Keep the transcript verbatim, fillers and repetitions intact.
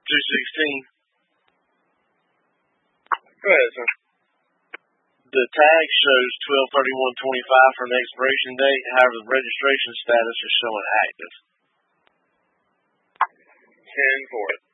two sixteen. Go ahead, sir. The tag shows twelve thirty-one twenty-five for an expiration date. However, the registration status is showing active. ten for it.